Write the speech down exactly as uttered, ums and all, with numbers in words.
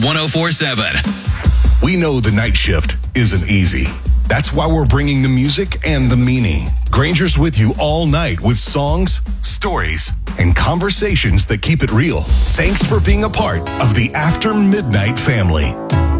one oh four point seven. We know the night shift isn't easy. That's why we're bringing the music and the meaning. Granger's with you all night with songs, stories, and conversations that keep it real. Thanks for being a part of the After Midnight family.